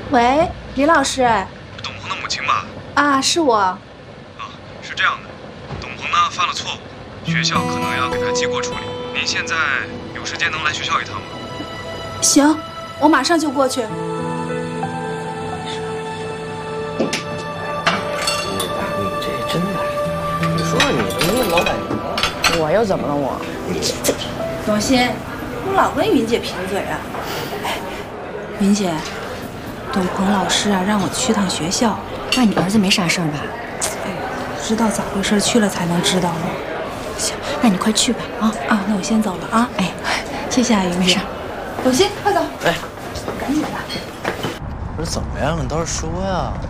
喂，李老师。 董鹏的母亲吧？ 啊，是我。 啊，是这样的，董鹏呢犯了错误，学校可能要给他记过处理。您现在有时间能来学校一趟吗？ 行，我马上就过去。 你这真的，你说说你能问老板娘？ 我又怎么了我？ 董欣，你老跟云姐贫嘴啊。哎，云姐，董鹏老师啊让我去趟学校。 那你儿子没啥事儿吧？ 哎，不知道咋回事，去了才能知道呢。 行，那你快去吧啊！ 那我先走了啊。 哎， 谢谢啊，云姐。 没事。 董欣，快走。 哎， 赶紧的。 不是怎么样？你倒是说呀。